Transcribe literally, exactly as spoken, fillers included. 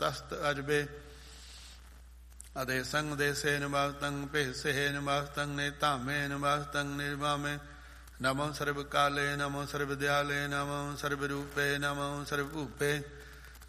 ਤਸਤ ਅਜਬੇ ਅਦੇਸੰ ਦੇਸੇਨ ਵਾਸਤੰ ਭੇਸੇਨ ਵਾਸਤੰ ਨੇਤਾਮੇਨ ਵਾਸਤੰ ਨਿਰਵਾਮੇ ਨਮੋ ਸਰਬ ਕਾਲੇ ਨਮੋ ਸਰਬ ਦਿਆਲੇ ਨਮੋ ਸਰਬ ਰੂਪੇ ਨਮੋ ਸਰਬ ਭੂਪੇ